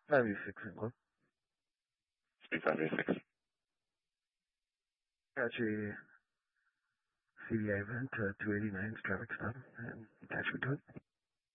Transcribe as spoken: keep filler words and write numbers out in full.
ninety-six England. Speed ninety-six. Apache C D I event uh, two eighty-nine's traffic stop and attach me to it.